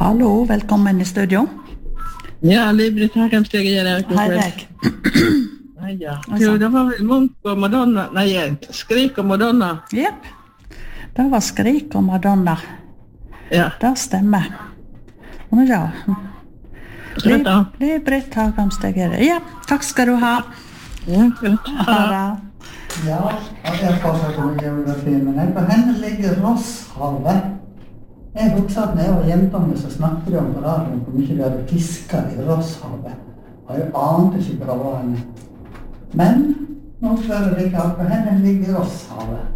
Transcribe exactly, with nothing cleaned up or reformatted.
Hallo, velkommen i studio. Ja, Liv-Britt Hagemsteg er det. Hei deg. Ja, jo, det var vel Munch og Madonna, nei, Skrik og Madonna. Jepp, det var Skrik og Madonna. Ja. Det stemmer. Og ja, Liv- Liv-Britt Hagemsteg er det. Ja, takk skal du ha. Ja, greit. Ha det. Ja, jeg har fortsatt om geografi, men jeg på henne ligger Rosshavet. Jeg husker at når jeg var jentene, så snakket de om på radioen hvor mye vi hadde fisket i Rosshavet. Og jeg ante ikke hva det var henne. Men nå spør jeg deg på henne ligger Rosshavet.